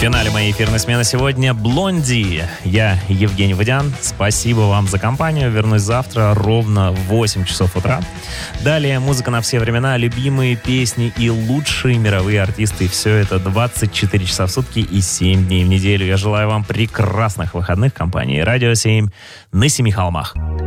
финале моей эфирной смены сегодня «Блонди». Я Евгений Водян. Спасибо вам за компанию. Вернусь завтра ровно в 8 часов утра. Далее музыка на все времена, любимые песни и лучшие мировые артисты. Все это 24 часа в сутки и 7 дней в неделю. Я желаю вам прекрасных выходных в компании «Радио 7» на Семи холмах.